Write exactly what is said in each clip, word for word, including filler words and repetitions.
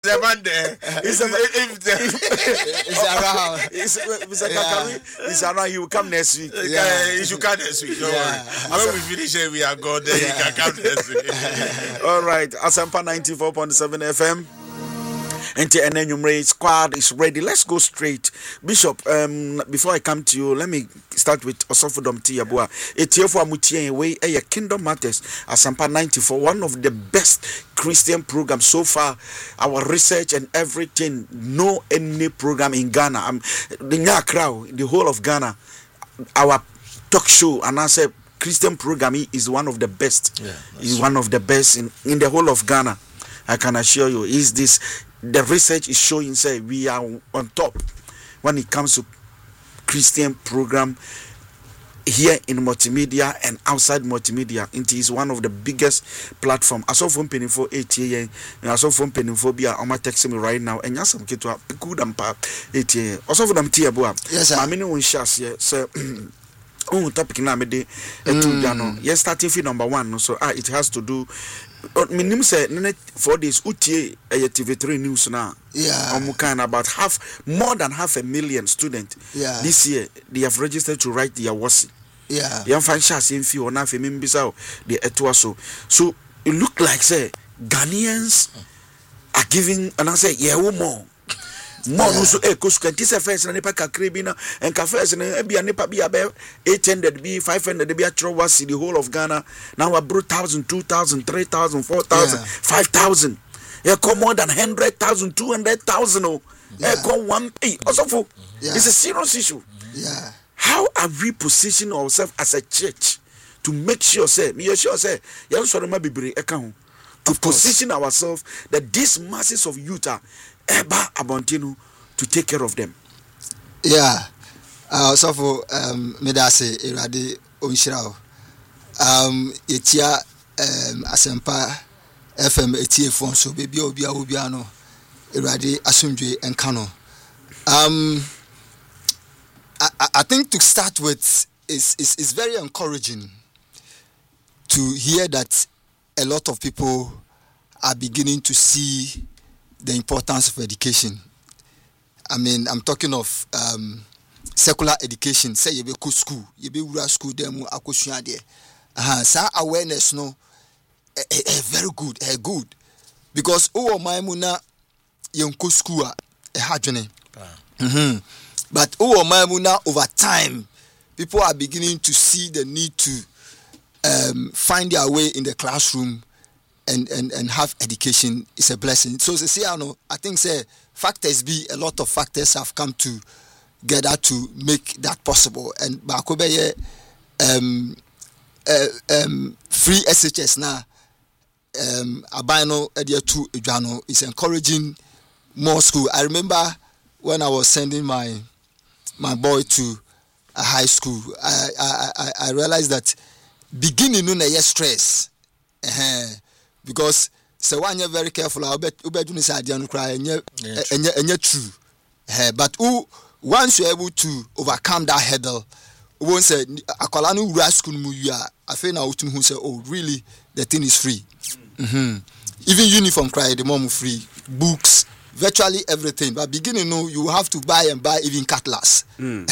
a man there. He's a He's around. Mister Kakari is around. He will come next week. Yeah. He should come next week. Don't yeah. worry. When we finish here, we are gone. Then yeah. He can come next week. All right. Asampa ninety-four point seven F M. N T N N squad is ready. Let's go straight. Bishop, um, before I come to you, let me start with Osofodom Tiyabua. Etiefo Amutie way a Kingdom Matters. Asampa ninety-four, one of the best Christian programs so far. Our research and everything, no any program in Ghana. Um, the Nya crowd, the whole of Ghana. Our talk show and I said Christian program is one of the best. Yeah, is one of the best in, in the whole of Ghana. I can assure you. Is this the research is showing? Say we are on top when it comes to Christian program here in multimedia and outside multimedia. It is one of the biggest platform. I saw from penny for eight years. I saw from penny for be I'm texting me right now. And yes, I'm going to good and pa eight years. Also for them tia boa. Yes, sir. I mean one shares here. So. Oh, topic na me de etu jano. Yes, starting fee number one. So ah, it has to do. Minimum say four days. Utie a T V three news now. Yeah. Um, kind about half, more than half a million students. Yeah. This year they have registered to write their wasi. Yeah. Young fan shas in fee or na fe mimbisa the etua so. So it look like say Ghanaians are giving and I say yeah more. More no so e ko su kan tise first na nipa kakre bi na en ka first na e bia nipa bi abe eight hundred bi five hundred bi a tro was the whole of Ghana now we brought one thousand two thousand three thousand four thousand five thousand e ko more than one hundred thousand two hundred thousand oh e ko one pay also for it's a serious issue. Yeah, how are we positioning ourselves as a church to make sure say me sure say yan so ma bibire e ka ho to position ourselves that these masses of youth are Eba Abontinu to take care of them? Yeah. Uh, so for um Medase Iradi Onshirao. Um Etia um Asempa F M etie phone so baby obia obia no Iradi Asumdwe Enkano. Um I, I think to start with is is is very encouraging to hear that a lot of people are beginning to see the importance of education. I mean, I'm talking of um, secular education. Say you be go school, you be rural school, them akosua there. Uh, sa awareness no, eh, eh, very good, eh, good, because oh my muna young go school eh hardware. Mm-hmm. But oh my muna over time, people are beginning to see the need to um, find their way in the classroom. And, and, and have education is a blessing. So say I know I think say factors be a lot of factors have come together to make that possible. And Bakobe um uh, um free S H S now um Abino Edia two Ujano is encouraging more school. I remember when I was sending my my boy to a high school, I I I, I realized that beginning no na stress. Uh-huh. Because so when you're very careful, I'll bet you bet say I cry and you're true. But who once you're able to overcome that hurdle, won't say Akolanu Rascal Muya, I feel now to who say, oh, really, the thing is free. Mm-hmm. Even uniform cry, the mom free, books, virtually everything. But beginning, no, you have to buy and buy even cutlass. Mm.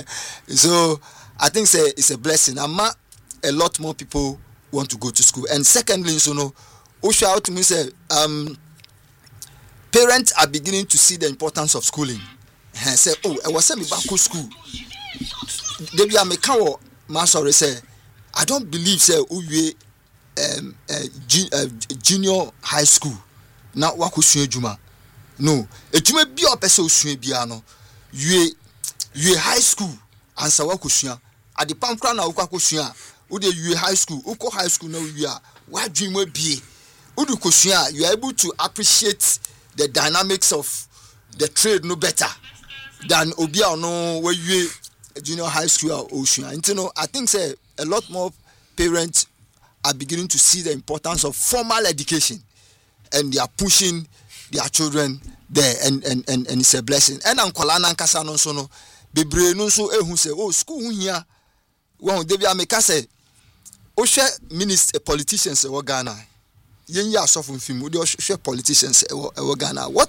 So I think say it's a blessing. I'm a lot more people want to go to school. And secondly, so no. Usha out to me say, um, parents are beginning to see the importance of schooling. And say, oh, I was sent back to school. They be a mekawo man sorry say, I don't believe say uwe um uh, uh, junior high school. Now wakusue juma. No, ejuma bi opese osue bia no. You you high school ansa wakusua. Ade pankra na wakusua. Ude you high school, uko high school now you are. What dream will be? You are able to appreciate the dynamics of the trade no better than Obia no where you junior high school or ocean. And you know, I think say a lot more parents are beginning to see the importance of formal education and they are pushing their children there and and and, and it's a blessing. And Ankola Nankasa no so no bebre no so ehun say oh school here when they be ameka say Oshe minister politicians e Ghana. Yen ya so from film we dey share politicians e Ghana. What